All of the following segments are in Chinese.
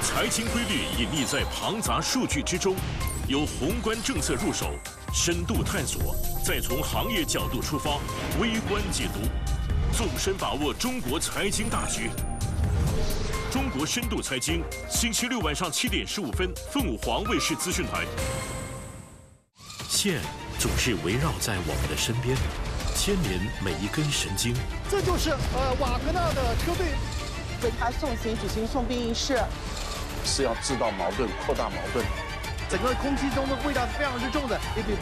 财经规律隐匿在庞杂数据之中，由宏观政策入手，深度探索，再从行业角度出发，微观解读，纵深把握中国财经大局。中国深度财经，星期六晚上7点15分，凤凰卫视资讯台。线总是围绕在我们的身边，牵连每一根神经。 这就是瓦格纳的车队为他送行举行送殡仪式， 是要制造矛盾、扩大矛盾。 整个空气中的味道是非常之重的。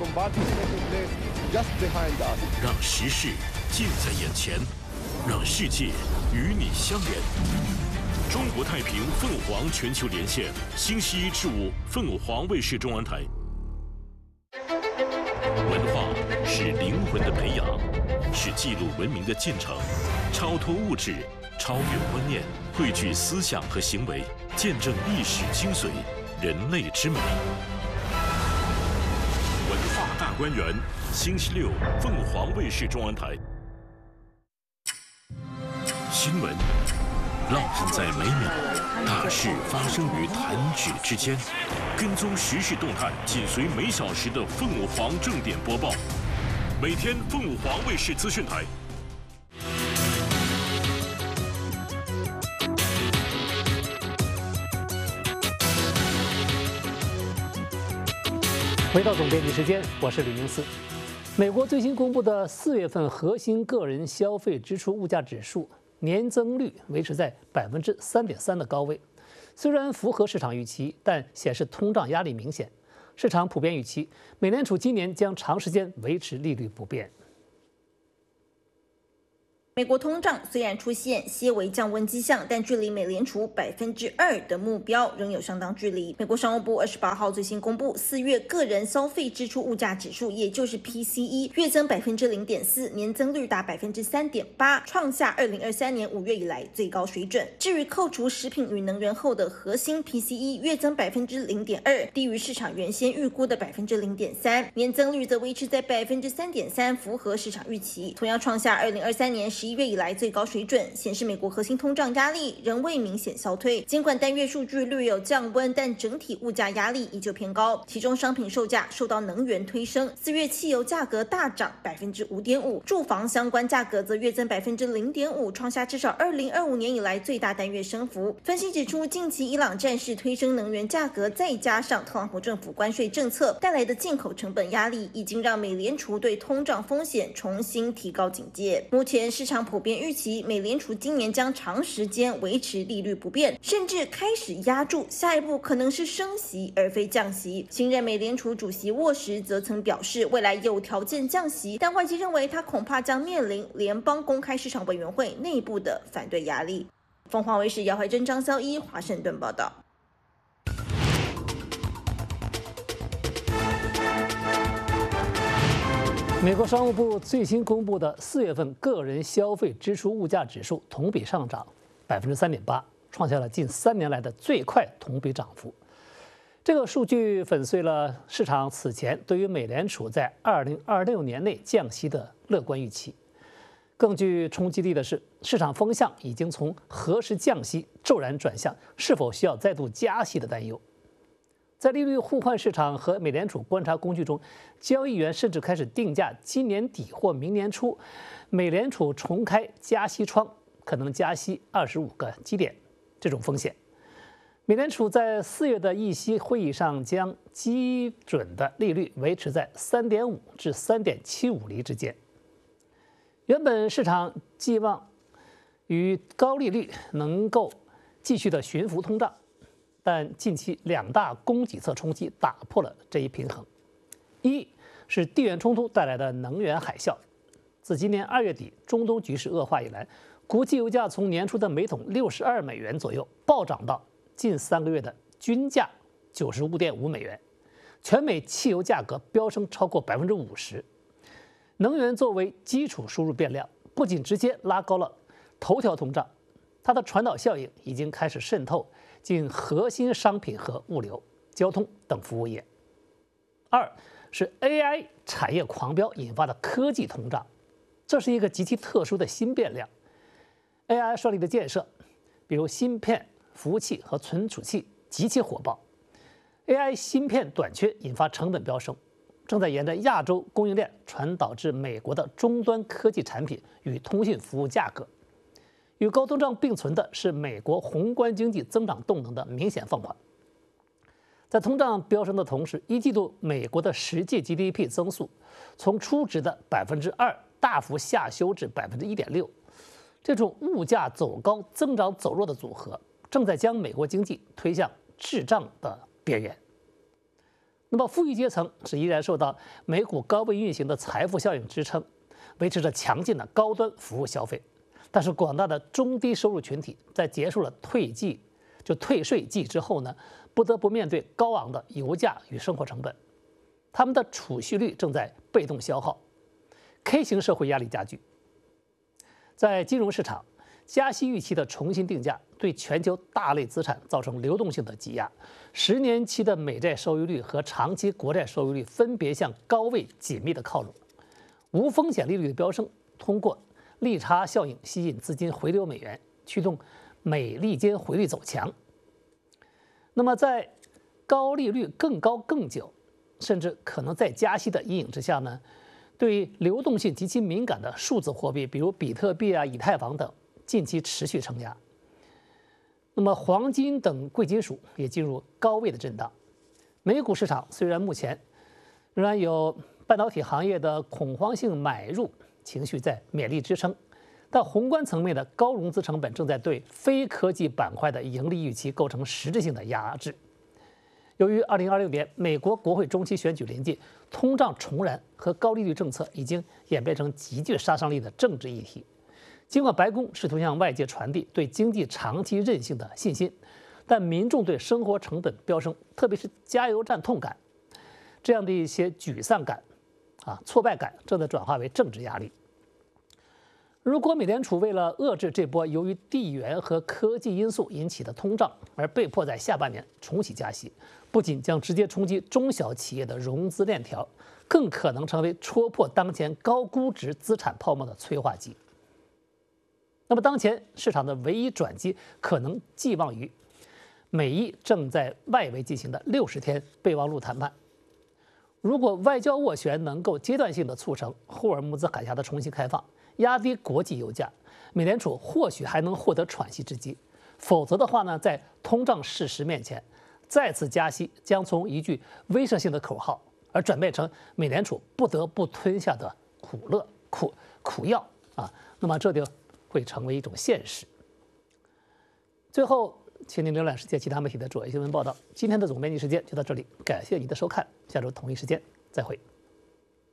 让时事近在眼前，让世界与你相连。中国太平凤凰全球连线，星期1至5，凤凰卫视中文台。文化是灵魂的培养，是记录文明的进程，超脱物质，超越观念，汇聚思想和行为，见证历史精髓，人类之美。文化大观园，星期6，凤凰卫视中文台。新闻烙印在每秒，大事发生于弹指之间。跟踪时事动态，紧随每小时的凤凰正点播报。每天凤凰卫视资讯台。 回到总编辑时间，我是李明思。美国最新公布的4月份核心个人消费支出物价指数年增率维持在3.3%的高位，虽然符合市场预期，但显示通胀压力明显。市场普遍预期，美联储今年将长时间维持利率不变。 美国通胀虽然出现些微降温迹象，但距离美联储2%的目标仍有相当距离。美国商务部28号最新公布4月个人消费支出物价指数，也就是 PCE， 月增0.4%，年增率达3.8%，创下2023年5月以来最高水准。至于扣除食品与能源后的核心 PCE， 月增0.2%，低于市场原先预估的0.3%，年增率则维持在3.3%，符合市场预期，同样创下2023年11月以来最高水准，显示美国核心通胀压力仍未明显消退。尽管单月数据略有降温，但整体物价压力依旧偏高。其中商品售价受到能源推升，4月汽油价格大涨5.5%，住房相关价格则月增0.5%，创下至少2025年以来最大单月升幅。分析指出，近期伊朗战事推升能源价格，再加上特朗普政府关税政策带来的进口成本压力，已经让美联储对通胀风险重新提高警戒。目前市场普遍预期，美联储今年将长时间维持利率不变，甚至开始压住下一步可能是升息而非降息。新任美联储主席沃什则曾表示，未来有条件降息，但外界认为他恐怕将面临联邦公开市场委员会内部的反对压力。凤凰卫视姚怀珍、张潇一华盛顿报道。 美国商务部最新公布的4月份个人消费支出物价指数同比上涨3.8%，创下了近3年来的最快同比涨幅。这个数据粉碎了市场此前对于美联储在2026年内降息的乐观预期。更具冲击力的是，市场风向已经从何时降息骤然转向是否需要再度加息的担忧。在利率互换市场和美联储观察工具中，交易员甚至开始定价今年底或明年初，美联储重开加息窗，可能加息25个基点这种风险。美联储在4月的议息会议上将基准的利率维持在3.5至3.75厘之间。原本市场寄望与高利率能够继续的驯服通胀，但近期2大供给侧冲击打破了这一平衡。一是地缘冲突带来的能源海啸，自今年2月底中东局势恶化以来，国际油价从年初的每桶62美元左右暴涨到近3个月的均价95.5美元，全美汽油价格飙升超过50%。能源作为基础输入变量，不仅直接拉高了头条通胀，它的传导效应已经开始渗透进核心商品和物流、交通等服务业。二是 AI 产业狂飙引发的科技通胀，这是一个极其特殊的新变量。AI 设立的建设，比如芯片、 服务器和存储器极其火爆 ，AI 芯片短缺引发成本飙升，正在沿着亚洲供应链传导至美国的终端科技产品与通信服务价格。与高通胀并存的是美国宏观经济增长动能的明显放缓。在通胀飙升的同时，一季度美国的实际 GDP 增速从初值的2%大幅下修至1.6%。这种物价走高、增长走弱的组合，正在将美国经济推向滞胀的边缘。那么，富裕阶层是依然受到美股高位运行的财富效应支撑，维持着强劲的高端服务消费。但是，广大的中低收入群体在结束了退税季之后呢，不得不面对高昂的油价与生活成本，他们的储蓄率正在被动消耗 ，K 型社会压力加剧。在金融市场，加息预期的重新定价对全球大类资产造成流动性的挤压，10年期的美债收益率和长期国债收益率分别向高位紧密的靠拢，无风险利率的飙升，通过利差效应吸引资金回流美元，驱动美利坚汇率走强。那么，在高利率更高更久，甚至可能在加息的阴影之下呢，对流动性极其敏感的数字货币，比如比特币啊、以太坊等，近期持续承压。那么，黄金等贵金属也进入高位的震荡。美股市场虽然目前仍然有半导体行业的恐慌性买入情绪在勉力支撑，但宏观层面的高融资成本正在对非科技板块的盈利预期构成实质性的压制。由于2026年美国国会中期选举临近，通胀重燃和高利率政策已经演变成极具杀伤力的政治议题。尽管白宫试图向外界传递对经济长期韧性的信心，但民众对生活成本飙升，特别是加油站痛感这样的一些沮丧感、挫败感，正在转化为政治压力。如果美联储为了遏制这波由于地缘和科技因素引起的通胀而被迫在下半年重启加息，不仅将直接冲击中小企业的融资链条，更可能成为戳破当前高估值资产泡沫的催化剂。那么，当前市场的唯一转机可能寄望于美意正在外围进行的60天备忘录谈判。如果外交斡旋能够阶段性的促成霍尔木兹海峡的重新开放，压低国际油价，美联储或许还能获得喘息之机。否则的话呢，在通胀事实面前，再次加息将从一句威慑性的口号，而转变成美联储不得不吞下的苦药啊。那么这就会成为一种现实。最后，请您浏览世界其他媒体的主要新闻报道。今天的总编辑时间就到这里，感谢您的收看，下周同一时间再会。